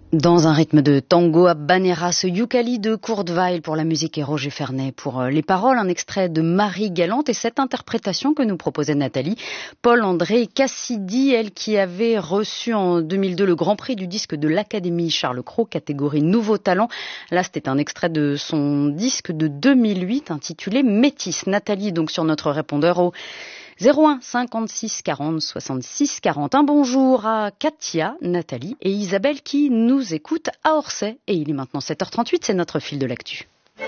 Dans un rythme de tango à Banera, ce Yukali de Kurt Weill pour la musique et Roger Fernet pour les paroles, un extrait de Marie Galante et cette interprétation que nous proposait Nathalie. Paul-André Cassidy, elle qui avait reçu en 2002 le Grand Prix du disque de l'Académie Charles Cros, catégorie Nouveau Talent. Là, c'était un extrait de son disque de 2008 intitulé Métis. Nathalie, donc sur notre répondeur au 01 56 40 66 40. Un bonjour à Katia, Nathalie et Isabelle qui nous écoutent à Orsay. Et il est maintenant 7h38, c'est notre fil de l'actu.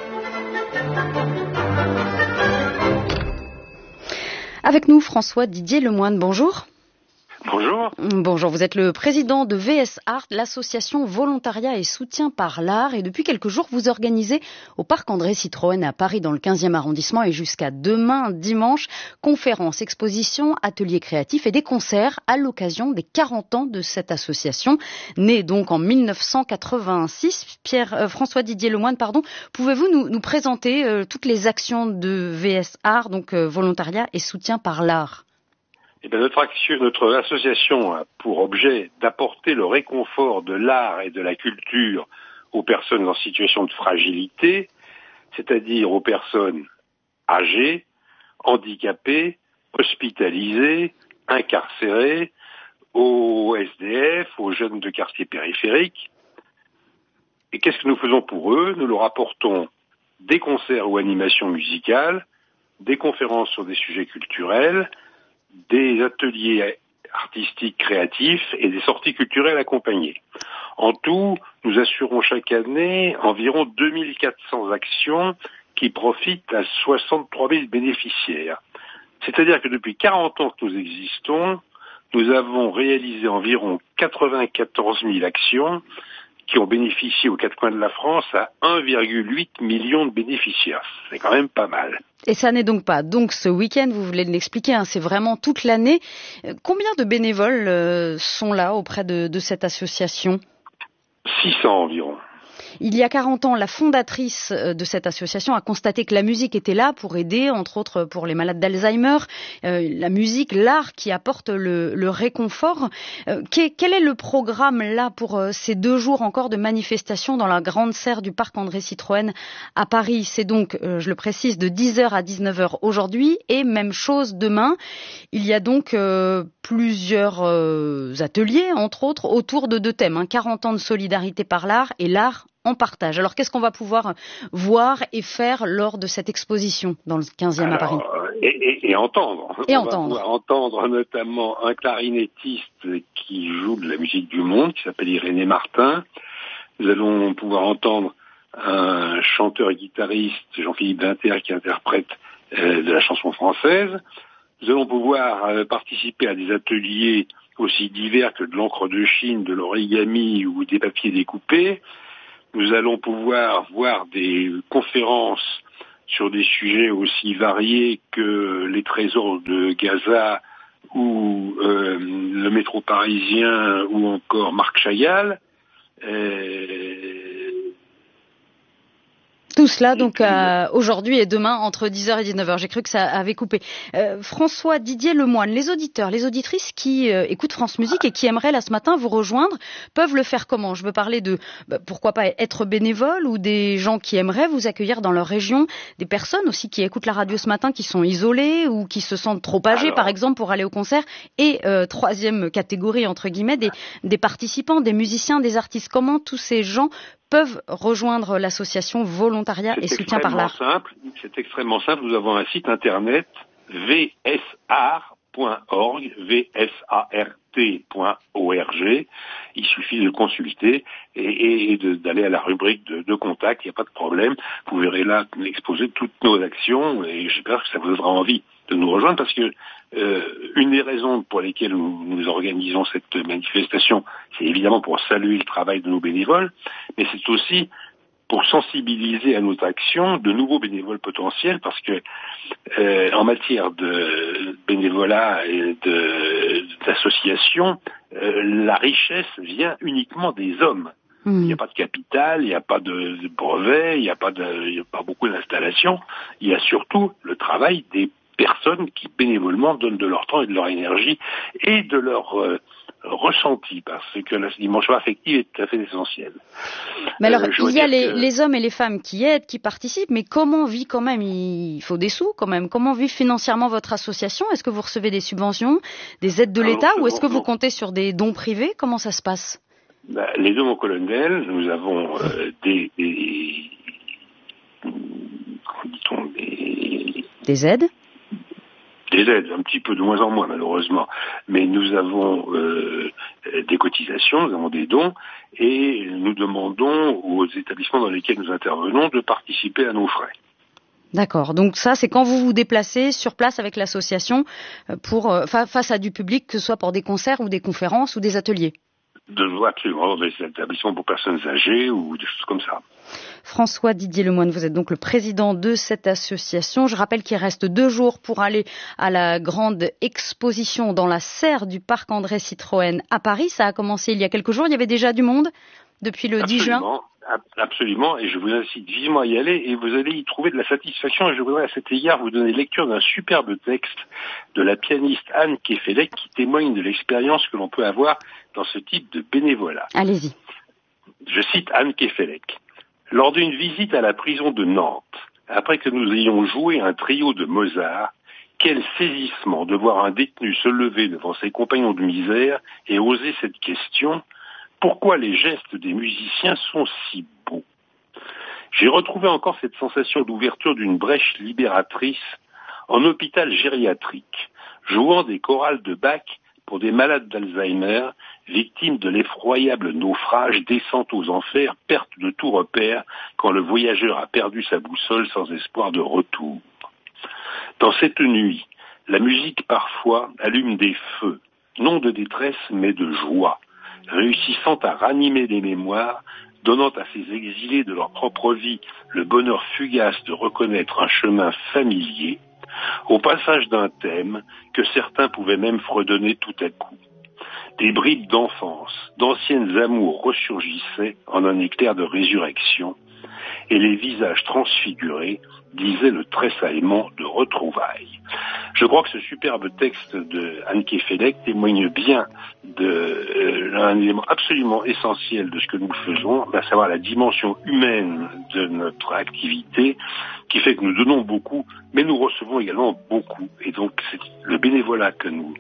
Avec nous, François Didier Lemoine, bonjour. Bonjour. Bonjour, vous êtes le président de VS Art, l'association Volontariat et Soutien par l'Art. Et depuis quelques jours, vous organisez au Parc André Citroën à Paris, dans le 15e arrondissement, et jusqu'à demain, dimanche, conférences, expositions, ateliers créatifs et des concerts à l'occasion des 40 ans de cette association, née donc en 1986. François Didier Lemoine, pouvez-vous nous présenter toutes les actions de VS Art, donc Volontariat et Soutien par l'Art? Eh bien, notre association a pour objet d'apporter le réconfort de l'art et de la culture aux personnes en situation de fragilité, c'est-à-dire aux personnes âgées, handicapées, hospitalisées, incarcérées, aux SDF, aux jeunes de quartiers périphériques. Et qu'est-ce que nous faisons pour eux? Nous leur apportons des concerts ou animations musicales, des conférences sur des sujets culturels, des ateliers artistiques créatifs et des sorties culturelles accompagnées. En tout, nous assurons chaque année environ 2400 actions qui profitent à 63 000 bénéficiaires. C'est-à-dire que depuis 40 ans que nous existons, nous avons réalisé environ 94 000 actions qui ont bénéficié aux quatre coins de la France à 1,8 million de bénéficiaires. C'est quand même pas mal. Et ça n'est donc pas ce week-end, vous voulez l'expliquer, c'est vraiment toute l'année. Combien de bénévoles sont là auprès de cette association? 600 environ. Il y a 40 ans, la fondatrice de cette association a constaté que la musique était là pour aider, entre autres pour les malades d'Alzheimer. La musique, l'art qui apporte le réconfort. Quel est le programme là pour ces 2 jours encore de manifestation dans la grande serre du Parc André Citroën à Paris? C'est donc, je le précise, de 10h à 19h aujourd'hui et même chose demain. Il y a donc plusieurs ateliers, entre autres, autour de 2 thèmes. 40 ans de solidarité par l'art et l'art en partage. Alors, qu'est-ce qu'on va pouvoir voir et faire lors de cette exposition dans le 15e à Paris? Et entendre. Et on va pouvoir entendre notamment un clarinettiste qui joue de la musique du monde, qui s'appelle Irénée Martin. Nous allons pouvoir entendre un chanteur et guitariste, Jean-Philippe Vinter, qui interprète de la chanson française. Nous allons pouvoir participer à des ateliers aussi divers que de l'encre de Chine, de l'origami ou des papiers découpés. Nous allons pouvoir voir des conférences sur des sujets aussi variés que les trésors de Gaza ou le métro parisien ou encore Marc Chagall. Tout cela donc aujourd'hui et demain entre 10h et 19h. J'ai cru que ça avait coupé. François Didier Lemoine, les auditeurs, les auditrices qui écoutent France Musique et qui aimeraient là ce matin vous rejoindre peuvent le faire comment? Je veux parler de pourquoi pas être bénévole ou des gens qui aimeraient vous accueillir dans leur région, des personnes aussi qui écoutent la radio ce matin qui sont isolées ou qui se sentent trop âgées par exemple pour aller au concert et troisième catégorie entre guillemets des participants, des musiciens, des artistes. Comment tous ces gens peuvent rejoindre l'association Volontariat et Soutien par l'Art? C'est extrêmement simple. Nous avons un site internet vsart.org, vsart.org. Il suffit de le consulter et d'aller à la rubrique de contact. Il n'y a pas de problème. Vous verrez là exposer toutes nos actions et j'espère que ça vous donnera envie de nous rejoindre parce que une des raisons pour lesquelles nous organisons cette manifestation, c'est évidemment pour saluer le travail de nos bénévoles, mais c'est aussi pour sensibiliser à notre action de nouveaux bénévoles potentiels parce que en matière de bénévolat et d'association, la richesse vient uniquement des hommes. Il n'y a pas de capital, il n'y a pas de brevet, il n'y a pas beaucoup d'installations. Il y a surtout le travail des personnes qui bénévolement donnent de leur temps et de leur énergie et de leur ressenti, parce que la dimension affective est tout à fait essentielle. Mais alors, il y a les hommes et les femmes qui aident, qui participent, mais comment vit quand même, il faut des sous quand même, comment vit financièrement votre association? Est-ce que vous recevez des subventions, des aides de l'État, ou est-ce que vous comptez sur des dons privés? Comment ça se passe? Les deux, mon colonel, nous avons des aides? Des aides, un petit peu de moins en moins malheureusement, mais nous avons des cotisations, nous avons des dons, et nous demandons aux établissements dans lesquels nous intervenons de participer à nos frais. D'accord, donc ça c'est quand vous vous déplacez sur place avec l'association pour face à du public, que ce soit pour des concerts ou des conférences ou des ateliers? Absolument, des établissements pour personnes âgées ou des choses comme ça. François Didier Lemoine, vous êtes donc le président de cette association. Je rappelle qu'il reste 2 jours pour aller à la grande exposition dans la serre du parc André Citroën à Paris. Ça a commencé il y a quelques jours, il y avait déjà du monde depuis le 10 juin. Absolument, et je vous incite vivement à y aller, et vous allez y trouver de la satisfaction. Et je voudrais à cet égard vous donner lecture d'un superbe texte de la pianiste Anne Kefelec qui témoigne de l'expérience que l'on peut avoir dans ce type de bénévolat. Allez-y. Je cite Anne Kefelec. Lors d'une visite à la prison de Nantes, après que nous ayons joué un trio de Mozart, quel saisissement de voir un détenu se lever devant ses compagnons de misère et oser cette question: pourquoi les gestes des musiciens sont si beaux? J'ai retrouvé encore cette sensation d'ouverture d'une brèche libératrice en hôpital gériatrique, jouant des chorales de Bach pour des malades d'Alzheimer, victimes de l'effroyable naufrage, descente aux enfers, perte de tout repère quand le voyageur a perdu sa boussole sans espoir de retour. Dans cette nuit, la musique parfois allume des feux, non de détresse mais de joie, réussissant à ranimer les mémoires, donnant à ces exilés de leur propre vie le bonheur fugace de reconnaître un chemin familier, au passage d'un thème que certains pouvaient même fredonner tout à coup. Des bribes d'enfance, d'anciennes amours ressurgissaient en un éclair de résurrection, et les visages transfigurés disaient le tressaillement de retrouvailles. Je crois que ce superbe texte de Anne Kefelec témoigne bien d'un élément absolument essentiel de ce que nous faisons, à savoir la dimension humaine de notre activité, qui fait que nous donnons beaucoup, mais nous recevons également beaucoup. Et donc, le bénévolat que nous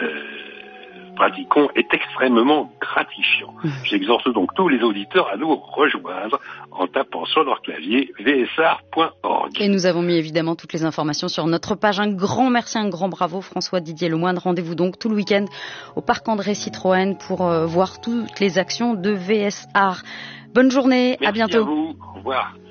pratiquons est extrêmement gratifiant. J'exhorte donc tous les auditeurs à nous rejoindre en tapant sur leur clavier vsr.org. Et nous avons mis évidemment toutes les informations sur notre page. Un grand merci, un grand bravo François Didier Lemoine. Rendez-vous donc tout le week-end au parc André Citroën pour voir toutes les actions de VSR. Bonne journée, merci à bientôt. À vous, au revoir.